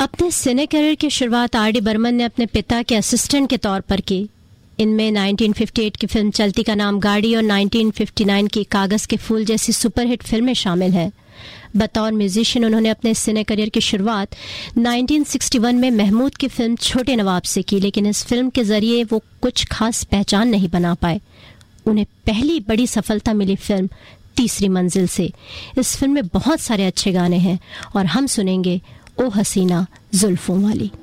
अपने सिने करियर की शुरुआत आर डी बर्मन ने अपने पिता के असिस्टेंट के तौर पर की। इनमें 1958 की फिल्म चलती का नाम गाड़ी और 1959 की कागज़ के फूल जैसी सुपरहिट फिल्में शामिल हैं। बतौर म्यूजिशियन उन्होंने अपने सिने करियर की शुरुआत 1961 में महमूद की फिल्म छोटे नवाब से की, लेकिन इस फिल्म के ज़रिए वो कुछ खास पहचान नहीं बना पाए। उन्हें पहली बड़ी सफलता मिली फिल्म तीसरी मंजिल से। इस फिल्म में बहुत सारे अच्छे गाने हैं और हम सुनेंगे ओ हसीना जुल्फों वाली।